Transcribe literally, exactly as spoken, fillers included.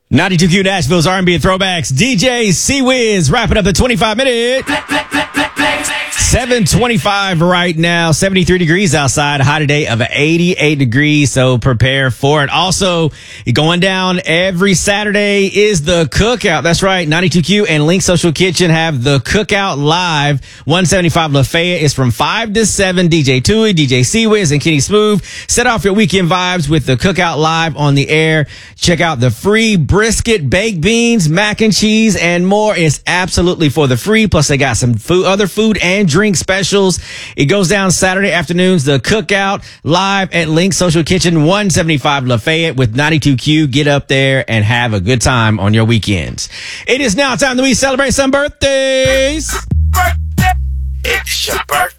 ninety-two Q Nashville's R and B and throwbacks. D J C-Wiz wrapping up the twenty-five minute. seven twenty-five right now, seventy-three degrees outside, high today of eighty-eight degrees, so prepare for it. Also, going down every Saturday is the Cookout. That's right, ninety-two Q and Link Social Kitchen have the Cookout live. one seventy-five Lafayette is from five to seven. D J Tui, D J C-Wiz, and Kenny Smooth set off your weekend vibes with the Cookout live on the air. Check out the free brisket, baked beans, mac and cheese, and more. It's absolutely for the free. Plus, they got some food, other food and drink specials. It goes down Saturday afternoons, the Cookout live at Link Social Kitchen, one seventy-five Lafayette with ninety-two Q. Get up there and have a good time on your weekends. It is now time that we celebrate some birthdays. Birthday. It's your birthday.